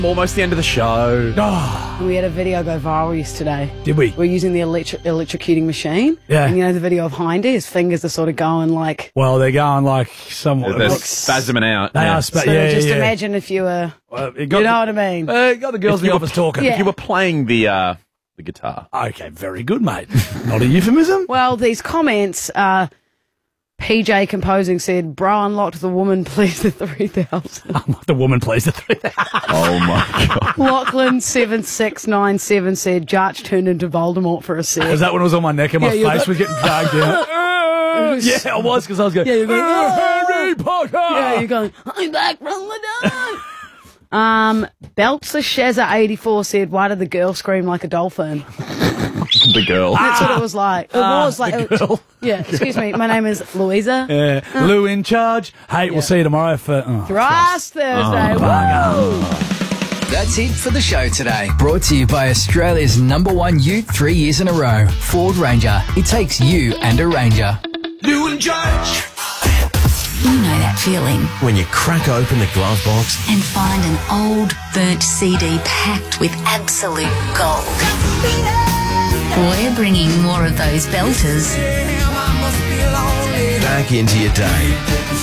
Almost the end of the show. Oh. We had a video go viral yesterday. Did we? We're using the electrocuting machine. Yeah. And you know the video of Hindy? His fingers are sort of going like... Well, they're going like somewhat. They're spasming out. They are So just imagine if you were... you know what I mean? Got the girls in the office talking. Yeah. If you were playing the guitar. Okay, very good, mate. Not a euphemism. Well, these comments... PJ Composing said, bro unlocked the woman, please the 3,000. The woman plays the 3,000. Oh, my God. Lachlan7697 said, Jarch turned into Voldemort for a sec. Was that when it was on my neck and my face was getting dragged out? Yeah, I was, because I was going, you're going, Harry Potter! Yeah, you're going, I'm back from the dead. Beltzer Shazza 84 said, why did the girl scream like a dolphin? The girl. That's what it was like. It was like... the girl. Yeah, excuse me, my name is Louisa. Lou in charge. Hey, we'll see you tomorrow for... Thrice Thursday. Woo! That's it for the show today. Brought to you by Australia's #1 ute 3 years in a row, Ford Ranger. It takes you and a Ranger. Lou and Judge. You know that feeling When you crack open the glove box and find an old, burnt CD packed with absolute gold. We're bringing more of those belters back into your day.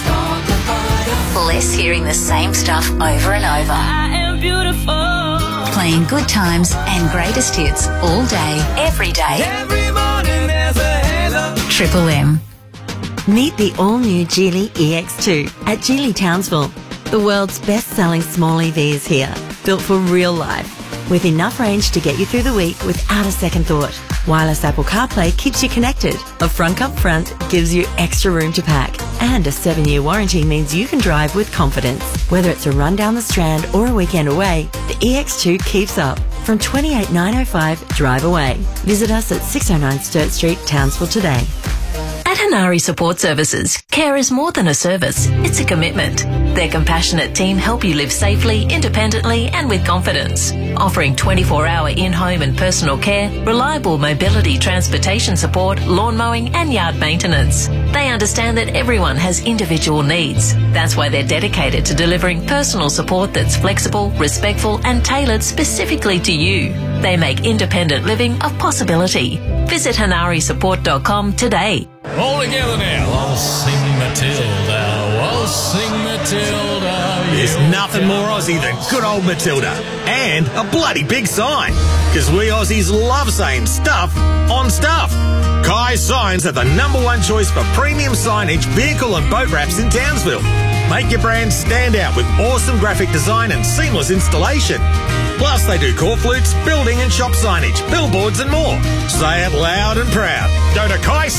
less hearing the same stuff over and over. I am beautiful. Playing good times and greatest hits all day, every day. Every morning there's a halo. Triple M. Meet the all-new Geely EX2 at Geely Townsville. The world's best-selling small EV is here, built for real life, with enough range to get you through the week without a second thought. Wireless Apple CarPlay keeps you connected. A front up front gives you extra room to pack. And a 7-year warranty means you can drive with confidence. Whether it's a run down the Strand or a weekend away, the EX2 keeps up. From 28905, drive away. Visit us at 609 Sturt Street, Townsville today. At Hanari Support Services, care is more than a service, it's a commitment. Their compassionate team help you live safely, independently and with confidence. Offering 24-hour in-home and personal care, reliable mobility transportation support, lawn mowing and yard maintenance. They understand that everyone has individual needs. That's why they're dedicated to delivering personal support that's flexible, respectful and tailored specifically to you. They make independent living a possibility. Visit hanarisupport.com today. All together now. Waltzing Matilda, waltzing Matilda. There's nothing more Aussie than good old Matilda. And a bloody big sign. Because we Aussies love saying stuff on stuff. Kai Signs are the #1 choice for premium signage, vehicle and boat wraps in Townsville. Make your brand stand out with awesome graphic design and seamless installation. Plus, they do core flutes, building and shop signage, billboards and more. Say it loud and proud. Go to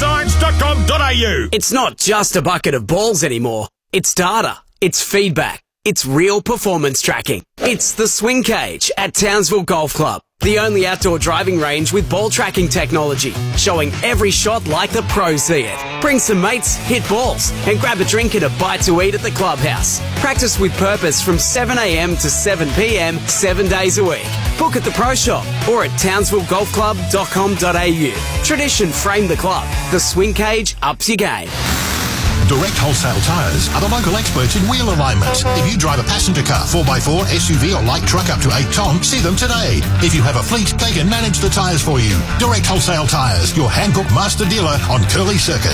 kaisigns.com.au. It's not just a bucket of balls anymore. It's data. It's feedback. It's real performance tracking. It's the Swing Cage at Townsville Golf Club. The only outdoor driving range with ball tracking technology, showing every shot like the pros see it. Bring some mates, hit balls, and grab a drink and a bite to eat at the clubhouse. Practice with purpose from 7 a.m. to 7 p.m. 7 days a week. Book at the Pro Shop or at townsvillegolfclub.com.au. Tradition framed the club. The Swing Cage ups your game. Direct Wholesale Tyres are the local experts in wheel alignment. If you drive a passenger car, 4x4, SUV or light truck up to 8 tonne, see them today. If you have a fleet, they can manage the tyres for you. Direct Wholesale Tyres, your Hankook master dealer on Curly Circuit.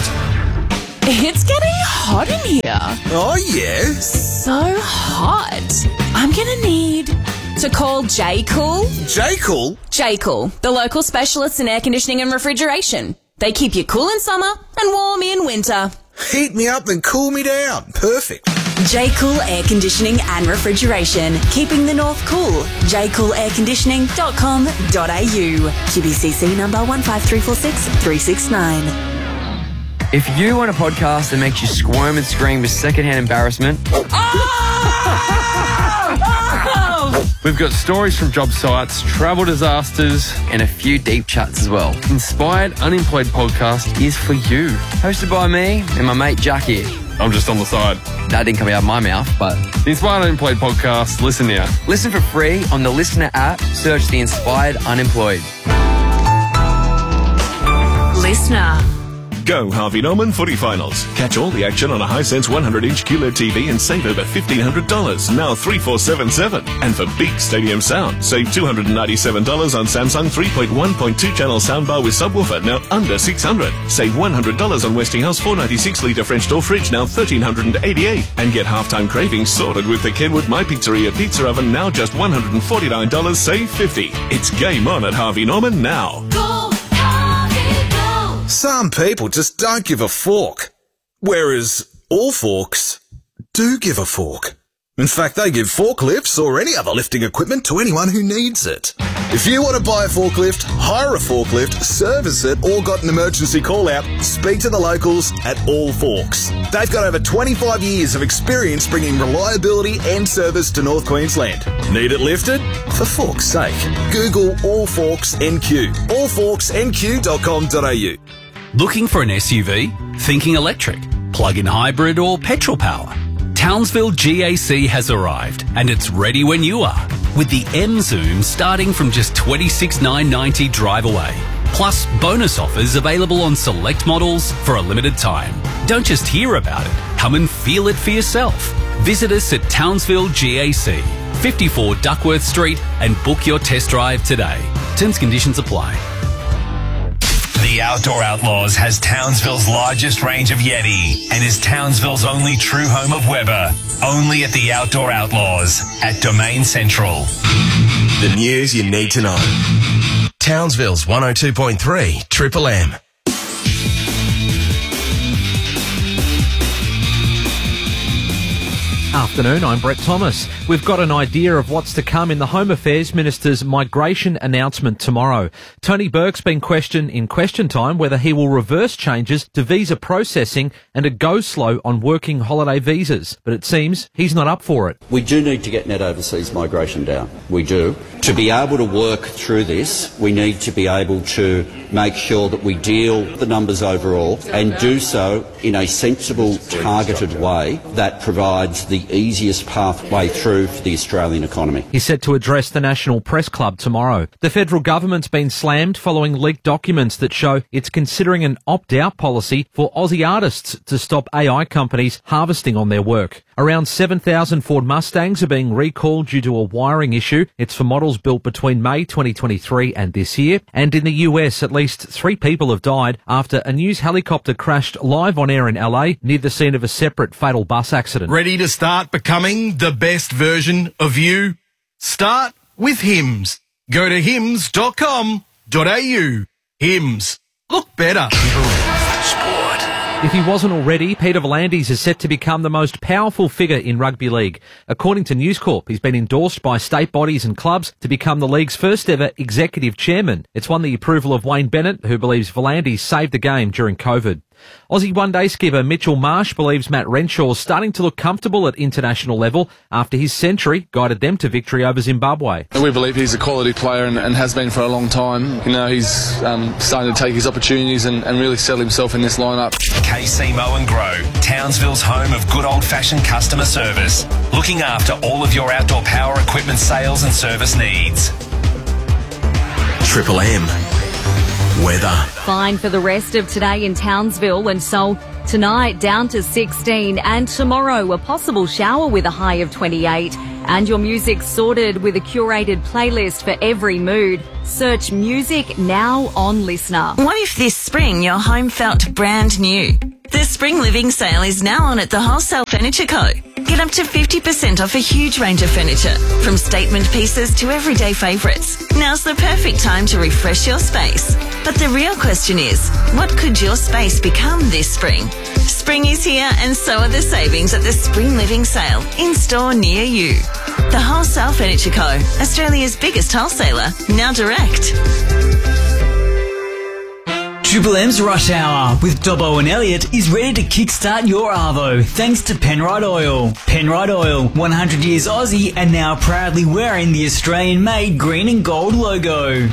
It's getting hot in here. Oh, yeah? So hot. I'm going to need to call J-Cool. J-Cool? J-Cool, the local specialists in air conditioning and refrigeration. They keep you cool in summer and warm in winter. Heat me up and cool me down. Perfect. J-Cool Air Conditioning and Refrigeration. Keeping the north cool. jcoolairconditioning.com.au. QBCC number 15346369. If you want a podcast that makes you squirm and scream with secondhand embarrassment... We've got stories from job sites, travel disasters, and a few deep chats as well. Inspired Unemployed Podcast is for you. Hosted by me and my mate Jack here. I'm just on the side. That didn't come out of my mouth, but... The Inspired Unemployed Podcast, listen now. Listen for free on the Listener app. Search The Inspired Unemployed. Listener. Go Harvey Norman Footy Finals. Catch all the action on a Hisense 100-inch QLED TV and save over $1,500, now $3,477. And for big stadium sound, save $297 on Samsung 3.1.2 channel soundbar with subwoofer, now under $600. Save $100 on Westinghouse 496-litre French door fridge, now $1,388. And get halftime cravings sorted with the Kenwood My Pizzeria pizza oven, now just $149, save $50. It's game on at Harvey Norman now. Some people just don't give a fork, whereas all forks do give a fork. In fact, they give forklifts or any other lifting equipment to anyone who needs it. If you want to buy a forklift, hire a forklift, service it, or got an emergency call-out, speak to the locals at All Forks. They've got over 25 years of experience bringing reliability and service to North Queensland. Need it lifted? For fork's sake, Google All Forks NQ. allforksnq.com.au. Looking for an SUV? Thinking electric, plug-in hybrid or petrol power? Townsville GAC has arrived and it's ready when you are, with the M Zoom starting from just $26,990 drive away. Plus bonus offers available on select models for a limited time. Don't just hear about it, come and feel it for yourself. Visit us at Townsville GAC, 54 Duckworth Street, and book your test drive today. Terms and conditions apply. The Outdoor Outlaws has Townsville's largest range of Yeti and is Townsville's only true home of Weber. Only at the Outdoor Outlaws at Domain Central. The news you need to know. Townsville's 102.3 Triple M. Afternoon, I'm Brett Thomas. We've got an idea of what's to come in the Home Affairs Minister's migration announcement tomorrow. Tony Burke's been questioned in Question Time whether he will reverse changes to visa processing and a go slow on working holiday visas, but it seems he's not up for it. We do need to get net overseas migration down. We do. To be able to work through this, we need to be able to make sure that we deal with the numbers overall and do so in a sensible, targeted way that provides the easiest pathway through for the Australian economy. He's set to address the National Press Club tomorrow. The federal government's been slammed following leaked documents that show it's considering an opt-out policy for Aussie artists to stop AI companies harvesting on their work. Around 7,000 Ford Mustangs are being recalled due to a wiring issue. It's for models built between May 2023 and this year. And in the US, at least 3 people have died after a news helicopter crashed live on air in LA near the scene of a separate fatal bus accident. Ready to start becoming the best version of you? Start with Hims. Go to hims.com.au. Hims. Look better. If he wasn't already, Peter V'landys is set to become the most powerful figure in rugby league. According to News Corp, he's been endorsed by state bodies and clubs to become the league's first ever executive chairman. It's won the approval of Wayne Bennett, who believes V'landys saved the game during COVID. Aussie one-day skipper Mitchell Marsh believes Matt Renshaw's starting to look comfortable at international level after his century guided them to victory over Zimbabwe. We believe he's a quality player and has been for a long time. You know, he's starting to take his opportunities and really settle himself in this lineup. KC Mow and Grow, Townsville's home of good old-fashioned customer service, looking after all of your outdoor power equipment sales and service needs. Triple M. Weather. Fine for the rest of today in Townsville, and so tonight down to 16, and tomorrow a possible shower with a high of 28. And your music sorted with a curated playlist for every mood. Search music now on Listener. What if this spring your home felt brand new? The Spring Living Sale is now on at the Wholesale Furniture Co. Get up to 50% off a huge range of furniture, from statement pieces to everyday favourites. Now's the perfect time to refresh your space. But the real question is, what could your space become this spring? Spring is here, and so are the savings at the Spring Living Sale, in store near you. The Wholesale Furniture Co., Australia's biggest wholesaler, now direct. Triple M's Rush Hour with Dobbo and Elliot is ready to kickstart your Arvo thanks to Penrite Oil. Penrite Oil, 100 years Aussie and now proudly wearing the Australian-made green and gold logo.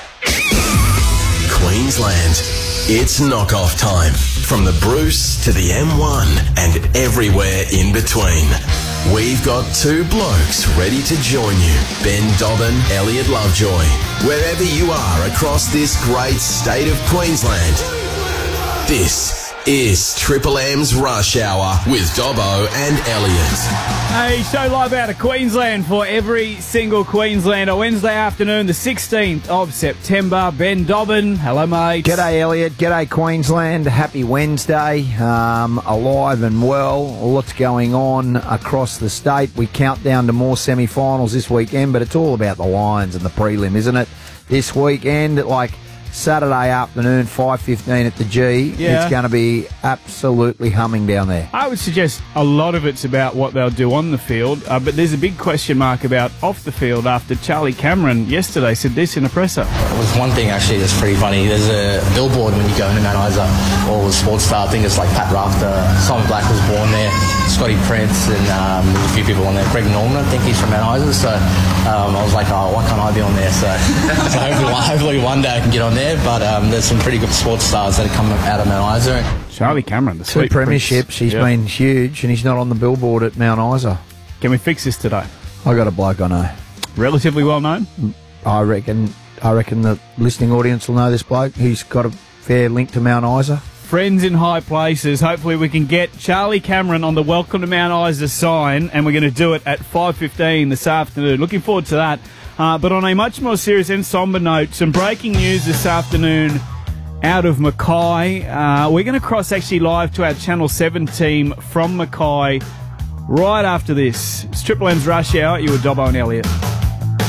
Queensland. It's knockoff time. From the Bruce to the M1 and everywhere in between. We've got 2 blokes ready to join you. Ben Dobbin, Elliot Lovejoy. Wherever you are across this great state of Queensland, This is Triple M's Rush Hour with Dobbo and Elliot. A show live out of Queensland for every single Queenslander. Wednesday afternoon, the 16th of September. Ben Dobbin, hello mate. G'day Elliot, g'day Queensland. Happy Wednesday. Alive and well. Lots going on across the state. We count down to more semi-finals this weekend, but it's all about the Lions and the prelim, isn't it? This weekend, like Saturday afternoon, 5:15 at the G. Yeah. It's going to be absolutely humming down there. I would suggest a lot of it's about what they'll do on the field, but there's a big question mark about off the field after Charlie Cameron yesterday said this in a presser. There's one thing actually that's pretty funny. There's a billboard when you go into Mount Isa, all the sports star. I think it's like Pat Rafter, Simon Black was born there, Scotty Prince, and there's a few people on there. Greg Norman, I think he's from Mount Isa, so I was like, oh, why can't I be on there? So hopefully one day I can get on there. But there's some pretty good sports stars that are coming out of Mount Isa. Charlie Cameron, the Two sweet premierships. prince. He's been huge, and he's not on the billboard at Mount Isa. Can we fix this today? I got a bloke I know. Relatively well known? I reckon the listening audience will know this bloke. He's got a fair link to Mount Isa. Friends in high places. Hopefully we can get Charlie Cameron on the Welcome to Mount Isa sign, and we're going to do it at 5:15 this afternoon. Looking forward to that. But on a much more serious and sombre note, some breaking news this afternoon out of Mackay. We're going to cross actually live to our Channel 7 team from Mackay right after this. It's Triple M's Rush Hour. You were Dobbo and Elliot.